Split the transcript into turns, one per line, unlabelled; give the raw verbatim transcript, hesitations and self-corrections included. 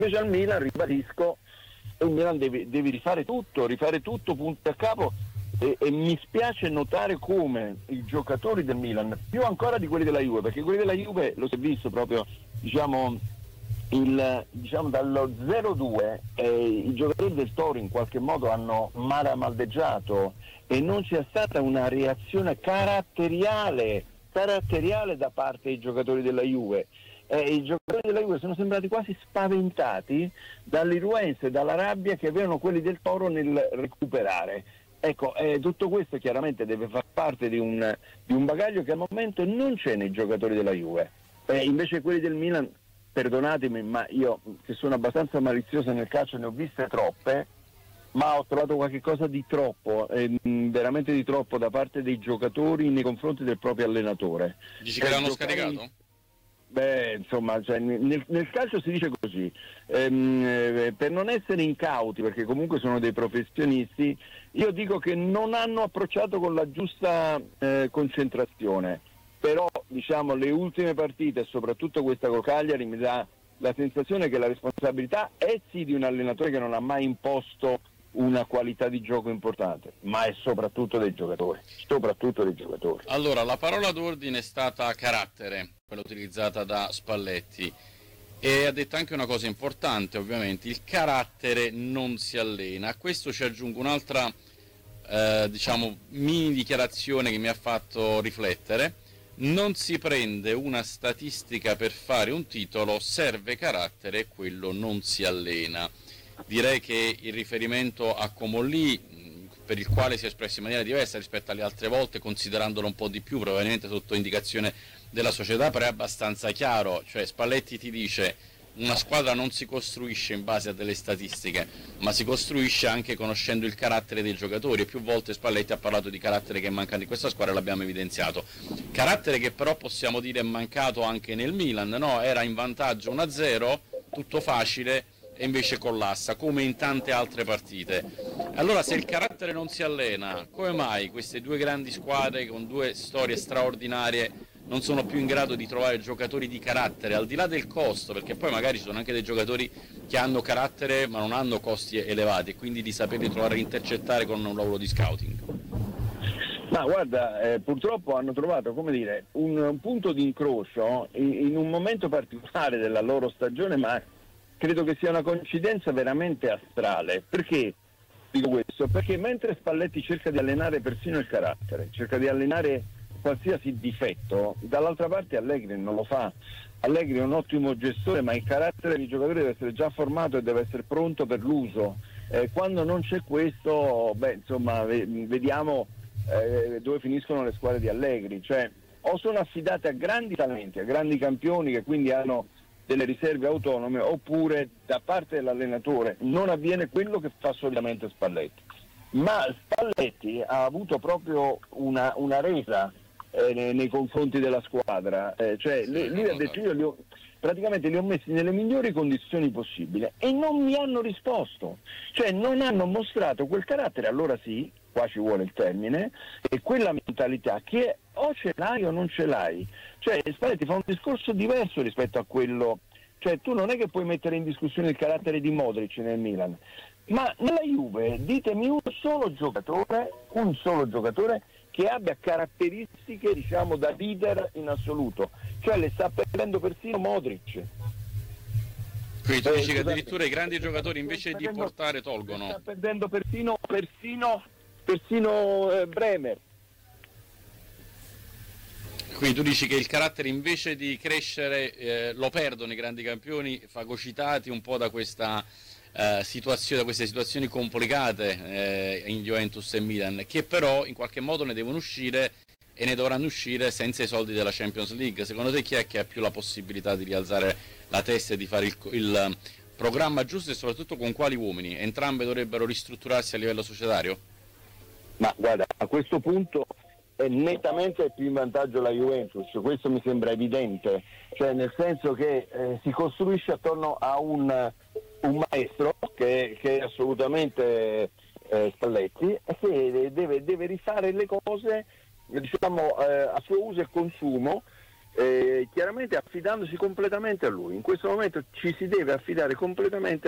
Invece al Milan, ribadisco, il Milan deve, deve rifare tutto, rifare tutto punto a capo, e, e mi spiace notare come i giocatori del Milan, più ancora di quelli della Juve, perché quelli della Juve lo si è visto proprio, diciamo, il, diciamo dallo zero due eh, i giocatori del Toro in qualche modo hanno maramaldeggiato e non c'è stata una reazione caratteriale, caratteriale da parte dei giocatori della Juve. Eh, i giocatori della Juve sono sembrati quasi spaventati dall'irruenza e dalla rabbia che avevano quelli del Toro nel recuperare. Ecco, eh, tutto questo chiaramente deve far parte di un, di un bagaglio che al momento non c'è nei giocatori della Juve. Eh, invece quelli del Milan, perdonatemi, ma io che sono abbastanza malizioso nel calcio ne ho viste troppe, ma ho trovato qualche cosa di troppo, eh, veramente di troppo da parte dei giocatori nei confronti del proprio allenatore.
Dici che l'hanno scaricato?
Beh, insomma, cioè, nel, nel calcio si dice così, ehm, eh, per non essere incauti, perché comunque sono dei professionisti, io dico che non hanno approcciato con la giusta eh, concentrazione, però diciamo le ultime partite, soprattutto questa con Cagliari, mi dà la sensazione che la responsabilità è sì di un allenatore che non ha mai imposto una qualità di gioco importante, ma è soprattutto dei giocatori, soprattutto dei giocatori.
Allora, la parola d'ordine è stata carattere, quella utilizzata da Spalletti, e ha detto anche una cosa importante, ovviamente, il carattere non si allena. A questo ci aggiungo un'altra, eh, diciamo, mini dichiarazione che mi ha fatto riflettere: non si prende una statistica per fare un titolo, serve carattere e quello non si allena. Direi che il riferimento a Comolli, per il quale si è espresso in maniera diversa rispetto alle altre volte, considerandolo un po' di più, probabilmente sotto indicazione della società, però è abbastanza chiaro. Cioè Spalletti ti dice: una squadra non si costruisce in base a delle statistiche, ma si costruisce anche conoscendo il carattere dei giocatori, e più volte Spalletti ha parlato di carattere che è mancato in questa squadra, l'abbiamo evidenziato. Carattere che però possiamo dire è mancato anche nel Milan, no? Era in vantaggio uno a zero, tutto facile, e invece collassa, come in tante altre partite. Allora, se il carattere non si allena, come mai queste due grandi squadre con due storie straordinarie non sono più in grado di trovare giocatori di carattere, al di là del costo, perché poi magari ci sono anche dei giocatori che hanno carattere ma non hanno costi elevati, e quindi di saperli trovare e intercettare con un lavoro di scouting?
Ma guarda, eh, purtroppo hanno trovato, come dire, un, un punto di incrocio in, in un momento particolare della loro stagione, ma credo che sia una coincidenza veramente astrale. Perché dico questo? Perché mentre Spalletti cerca di allenare persino il carattere, cerca di allenare qualsiasi difetto, dall'altra parte Allegri non lo fa. Allegri è un ottimo gestore, ma il carattere del giocatore deve essere già formato e deve essere pronto per l'uso. Eh, quando non c'è questo, beh, insomma, vediamo eh, dove finiscono le squadre di Allegri. Cioè, o sono affidate a grandi talenti, a grandi campioni che quindi hanno delle riserve autonome, oppure da parte dell'allenatore non avviene quello che fa solitamente Spalletti. Ma Spalletti ha avuto proprio una, una resa eh, nei, nei confronti della squadra, eh, cioè
Sì,
lui ha detto: io li ho, praticamente li ho messi nelle migliori condizioni possibili e non mi hanno risposto, cioè non hanno mostrato quel carattere. Allora sì, qua ci vuole il termine, e quella mentalità che o ce l'hai o non ce l'hai. Cioè Spalletti fa un discorso diverso rispetto a quello, cioè tu non è che puoi mettere in discussione il carattere di Modric nel Milan, ma nella Juve ditemi un solo giocatore, un solo giocatore che abbia caratteristiche, diciamo, da leader in assoluto, cioè le sta perdendo persino Modric.
Quindi tu dici che addirittura i grandi giocatori invece di portare tolgono?
Sta perdendo persino persino persino eh, Bremer.
Quindi tu dici che il carattere invece di crescere eh, lo perdono i grandi campioni, fagocitati un po' da questa eh, situazione, da queste situazioni complicate eh, in Juventus e Milan, che però in qualche modo ne devono uscire, e ne dovranno uscire senza i soldi della Champions League. Secondo te chi è che ha più la possibilità di rialzare la testa e di fare il, il programma giusto, e soprattutto con quali uomini? Entrambe dovrebbero ristrutturarsi a livello societario?
Ma guarda, a questo punto è nettamente più in vantaggio la Juventus, questo mi sembra evidente, cioè nel senso che eh, si costruisce attorno a un, un maestro che, che è assolutamente eh, Spalletti, e che deve, deve rifare le cose, diciamo, eh, a suo uso e consumo, eh, chiaramente affidandosi completamente a lui. In questo momento ci si deve affidare completamente